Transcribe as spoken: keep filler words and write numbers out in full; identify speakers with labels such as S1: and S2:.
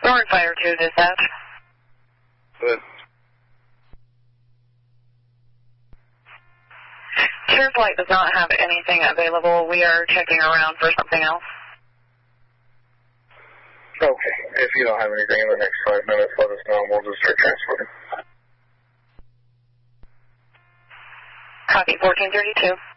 S1: North Fire two, dispatch.
S2: Good.
S1: Sheriff Light does not have anything available. We are checking around for something else.
S2: Okay. If you don't have anything in the next five minutes, let us know and we'll just start transporting.
S1: Copy, fourteen thirty-two.